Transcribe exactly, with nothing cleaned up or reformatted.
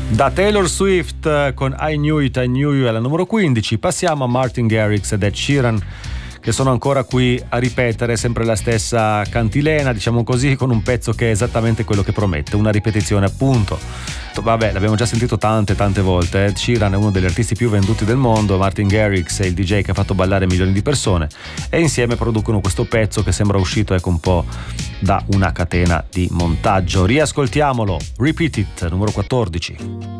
Da Taylor Swift con I Knew It, I Knew You alla numero quindici passiamo a Martin Garrix ed Ed Sheeran, che sono ancora qui a ripetere sempre la stessa cantilena, diciamo così, con un pezzo che è esattamente quello che promette, una ripetizione appunto. Vabbè, l'abbiamo già sentito tante tante volte. Ed Sheeran è uno degli artisti più venduti del mondo, Martin Garrix è il D J che ha fatto ballare milioni di persone, e insieme producono questo pezzo che sembra uscito ecco un po' da una catena di montaggio. Riascoltiamolo, Repeat It, numero quattordici.